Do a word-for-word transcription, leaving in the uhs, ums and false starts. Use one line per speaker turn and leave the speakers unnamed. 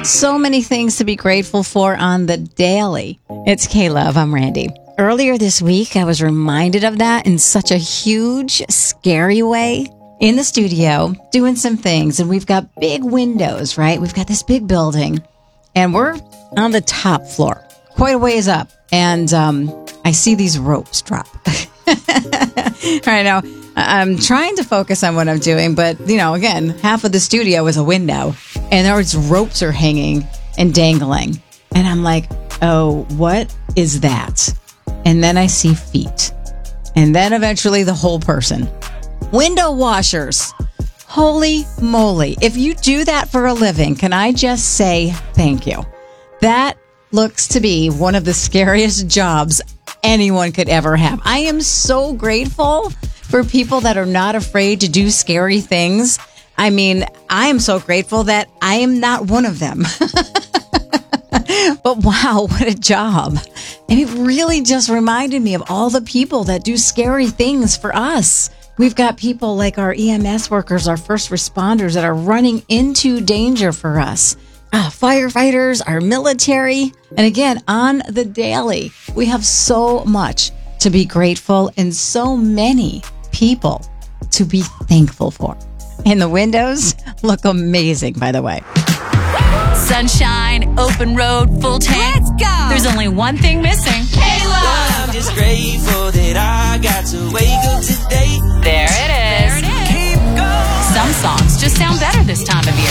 So many things to be grateful for on the daily. It's K-Love. I'm Randy. Earlier this week, I was reminded of that in such a huge, scary way. In the studio, doing some things, and we've got big windows, right? We've got this big building, and we're on the top floor, quite a ways up, and um, I see these ropes drop. Right now, I'm trying to focus on what I'm doing, but, you know, again, half of the studio is a window, and there's ropes are hanging and dangling. And I'm like, oh, what is that? And then I see feet. And then eventually the whole person. Window washers. Holy moly. If you do that for a living, can I just say thank you? That looks to be one of the scariest jobs anyone could ever have. I am so grateful for people that are not afraid to do scary things. I mean, I am so grateful that I am not one of them. But wow, what a job. And it really just reminded me of all the people that do scary things for us. We've got people like our E M S workers, our first responders that are running into danger for us. Uh, firefighters, our military. And again, on the daily, we have so much to be grateful and so many people to be thankful for. And the windows look amazing, by the way.
Sunshine, open road, full tank.
Let's go!
There's only one thing missing. K-Love!
I'm just grateful that I got to wake up today.
There it is.
Keep going.
Some songs just sound better this time of year.